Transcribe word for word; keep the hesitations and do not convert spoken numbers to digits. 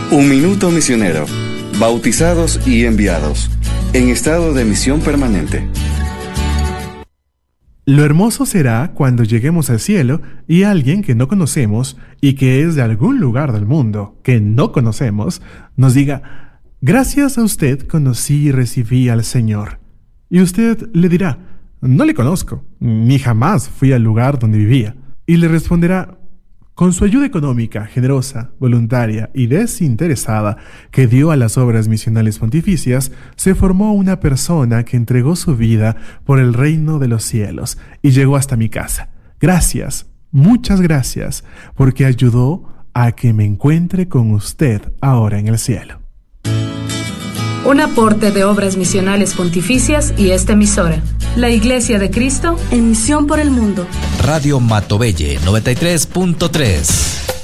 Un minuto misionero. Bautizados y enviados. En estado de misión permanente. Lo hermoso será cuando lleguemos al cielo y alguien que no conocemos y que es de algún lugar del mundo que no conocemos nos diga: gracias a usted conocí y recibí al Señor. Y usted le dirá: no le conozco, ni jamás fui al lugar donde vivía. Y le responderá: con su ayuda económica, generosa, voluntaria y desinteresada que dio a las obras misionales pontificias, se formó una persona que entregó su vida por el reino de los cielos y llegó hasta mi casa. Gracias, muchas gracias, porque ayudó a que me encuentre con usted ahora en el cielo. Un aporte de Obras Misionales Pontificias y esta emisora, la Iglesia de Cristo en misión por el mundo. Radio Matobelle noventa y tres punto tres.